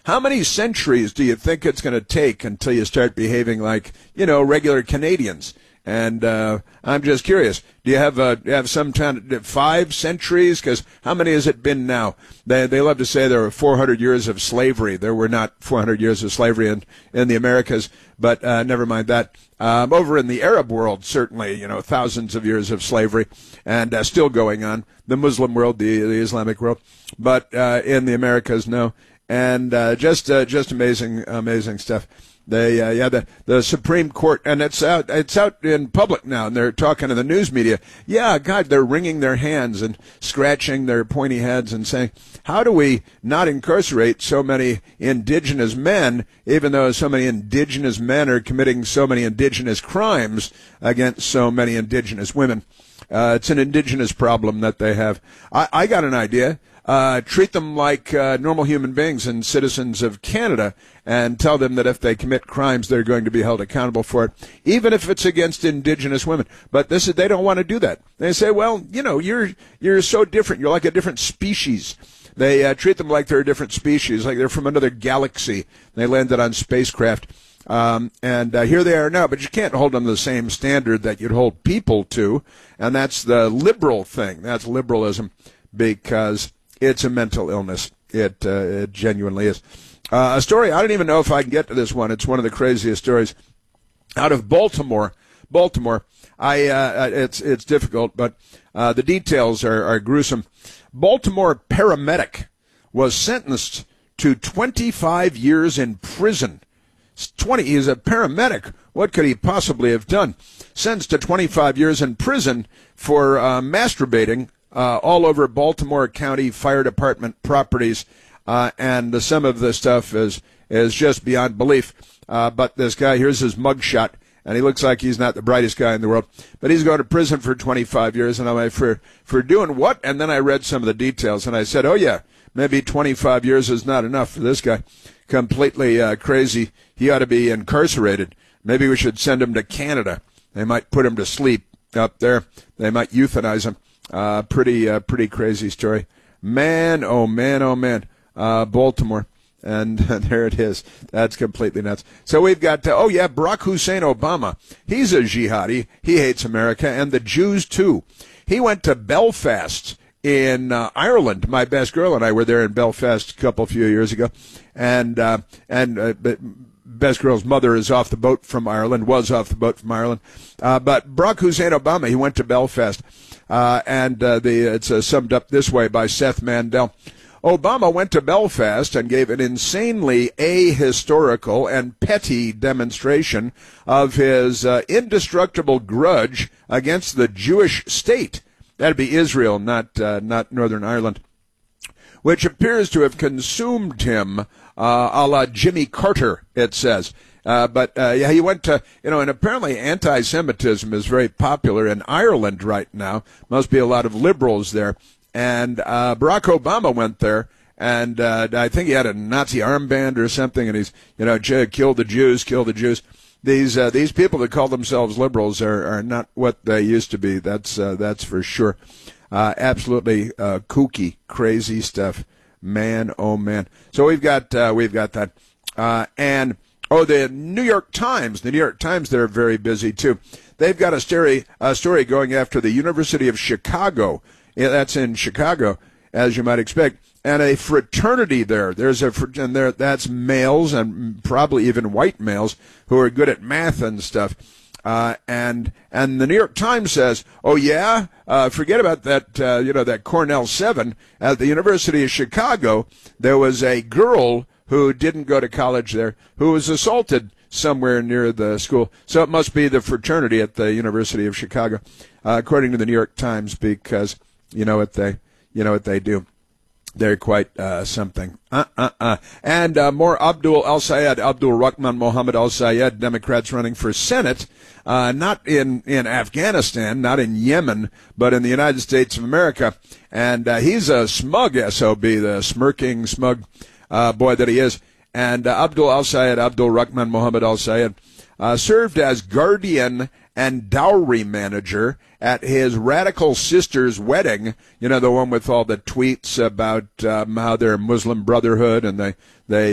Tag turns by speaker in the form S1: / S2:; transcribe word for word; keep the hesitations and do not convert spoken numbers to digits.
S1: How many centuries do you think it's going to take until you start behaving like, you know, regular Canadians? And uh, I'm just curious, do you have uh, do you have some time, five centuries? Because how many has it been now? They they love to say there were four hundred years of slavery. There were not four hundred years of slavery in, in the Americas, but uh, never mind that. Um, over in the Arab world, certainly, you know, thousands of years of slavery and uh, still going on. The Muslim world, the, the Islamic world, but uh, in the Americas, no. And uh, just uh, just amazing, amazing stuff. They, uh, yeah, the, the Supreme Court, and it's out, it's out in public now, and they're talking to the news media. Yeah, God, they're wringing their hands and scratching their pointy heads and saying, how do we not incarcerate so many indigenous men, even though so many indigenous men are committing so many indigenous crimes against so many indigenous women? Uh, it's an indigenous problem that they have. I, I got an idea. Uh, treat them like uh, normal human beings and citizens of Canada, and tell them that if they commit crimes, they're going to be held accountable for it, even if it's against indigenous women. But this is, they don't want to do that. They say, well, you know, you're you're so different. You're like a different species. They uh, treat them like they're a different species, like they're from another galaxy. They landed on spacecraft. Um, and uh, here they are now, but you can't hold them to the same standard that you'd hold people to, and that's the liberal thing. That's liberalism, because it's a mental illness. It, uh, it genuinely is. Uh, a story, I don't even know if I can get to this one. It's one of the craziest stories out of Baltimore. Baltimore. I, uh, it's, it's difficult, but, uh, the details are, are gruesome. Baltimore paramedic was sentenced to twenty-five years in prison. twenty, he's a paramedic. What could he possibly have done? Sentenced to twenty-five years in prison for, uh, masturbating Uh, all over Baltimore County Fire Department properties, uh, and uh, some of the stuff is is just beyond belief. Uh, but this guy, here's his mugshot, and he looks like he's not the brightest guy in the world. But he's going to prison for twenty-five years, and I'm like, for for doing what? And then I read some of the details, and I said, oh yeah, maybe twenty-five years is not enough for this guy. Completely uh, crazy. He ought to be incarcerated. Maybe we should send him to Canada. They might put him to sleep up there. They might euthanize him. Uh, pretty, uh, pretty crazy story. Man, oh man, oh man. Uh, Baltimore. And there it is. That's completely nuts. So we've got, uh, oh yeah, Barack Hussein Obama. He's a jihadi. He hates America and the Jews too. He went to Belfast in uh, Ireland. My best girl and I were there in Belfast a couple few years ago. And, uh, and, uh, but, best girl's mother is off the boat from Ireland, was off the boat from Ireland. Uh, but Barack Hussein Obama, he went to Belfast. Uh, and uh, the, it's uh, summed up this way by Seth Mandel. Obama went to Belfast and gave an insanely ahistorical and petty demonstration of his uh, indestructible grudge against the Jewish state. That'd be Israel, not uh, not Northern Ireland, which appears to have consumed him, uh, a la Jimmy Carter, it says. Uh, but, uh, yeah, he went to, you know, and apparently anti-Semitism is very popular in Ireland right now. Must be a lot of liberals there. And, uh, Barack Obama went there, and, uh, I think he had a Nazi armband or something, and he's, you know, kill the Jews, kill the Jews. These, uh, these people that call themselves liberals are, are not what they used to be. That's, uh, that's for sure. Uh, absolutely, uh, kooky, crazy stuff. Man, oh man. So we've got, uh, we've got that. Uh, and, Oh, the New York Times. The New York Times, they're very busy, too. They've got a story, a story going after the University of Chicago. Yeah, that's in Chicago, as you might expect. And a fraternity there. There's a, and there, that's males and probably even white males who are good at math and stuff. Uh, and, and the New York Times says, oh yeah, uh, forget about that, uh, you know, that Cornell seven. At the University of Chicago, there was a girl who didn't go to college there, who was assaulted somewhere near the school. So it must be the fraternity at the University of Chicago, uh, according to the New York Times, because you know what they, you know what they do. They're quite uh, something. Uh, uh, uh. And uh, more Abdul al-Sayed, Abdul Rahman Mohammed al-Sayed, Democrats running for Senate, uh, not in, in Afghanistan, not in Yemen, but in the United States of America. And uh, he's a smug S O B, the smirking, smug Uh, boy that he is. And uh, Abdul al-Sayed, Abdul Rahman Mohammed al-Sayed, uh, served as guardian and dowry manager at his radical sister's wedding. You know, the one with all the tweets about um, how they're Muslim Brotherhood and they, they